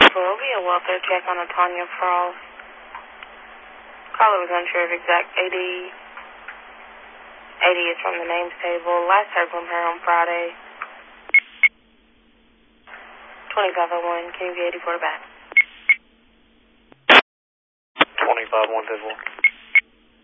Will be a welfare check on a Tanya Frost. Caller was unsure of exact 80 is from the names table. Last heard from her on Friday. 2501, can you be 84 back? 25-1 Visual.